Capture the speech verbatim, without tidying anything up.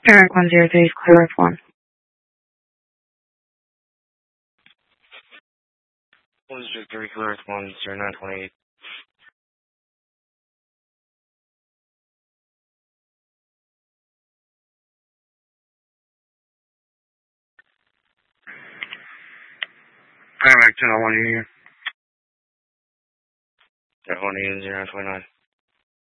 Eric one zero three, clear with one. one zero three, clear with one, zero nine twenty-eight. Paramedic ten oh one, you here? ten oh one, zero nine twenty-nine.